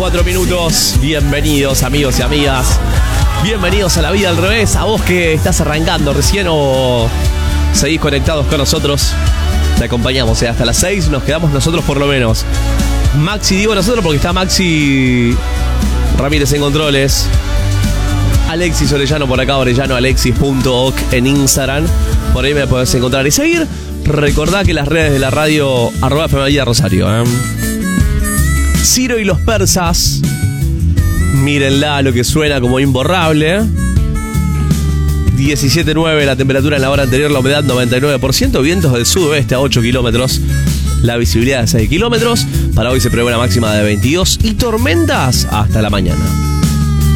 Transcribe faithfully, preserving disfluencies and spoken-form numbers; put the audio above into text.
cuatro minutos. Bienvenidos, amigos y amigas. Bienvenidos a La Vida al Revés. A vos que estás arrancando recién o seguís conectados con nosotros, te acompañamos, ¿eh? Hasta las seis nos quedamos nosotros por lo menos. Maxi, digo nosotros porque está Maxi Ramírez en controles. Alexis Orellano por acá, orellano alexis punto oc en Instagram. Por ahí me podés encontrar y seguir. Recordá que las redes de la radio, arroba F M Vida Rosario, ¿eh? Ciro y los persas. Mírenla, lo que suena como imborrable. diecisiete nueve la temperatura en la hora anterior, la humedad noventa y nueve por ciento, vientos del sudoeste a ocho kilómetros, la visibilidad de seis kilómetros. Para hoy se prevé una máxima de veintidós y tormentas hasta la mañana.